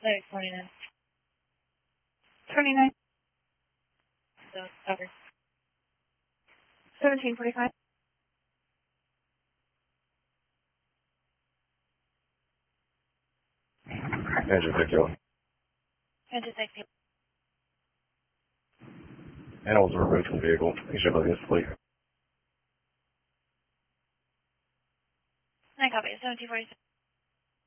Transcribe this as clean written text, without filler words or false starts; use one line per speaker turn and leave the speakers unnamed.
29.
29.
So, covered.
1745.
Engine 51.
Engine 60.
Animals are removed from the vehicle. He should be asleep.
9 copy. 1746.